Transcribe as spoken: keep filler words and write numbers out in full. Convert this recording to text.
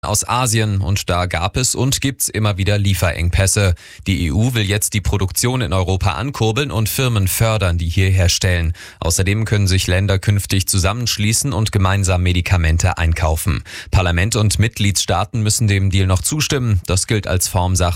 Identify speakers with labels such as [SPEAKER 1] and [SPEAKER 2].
[SPEAKER 1] aus Asien und da gab es und gibt's immer wieder Lieferengpässe. Die E U will jetzt die Produktion in Europa ankurbeln und Firmen fördern, die hier herstellen. Außerdem können sich Länder künftig zusammenschließen und gemeinsam Medikamente einkaufen. Parlament und Mitgliedstaaten müssen dem Deal noch zustimmen. Das gilt als Formsache.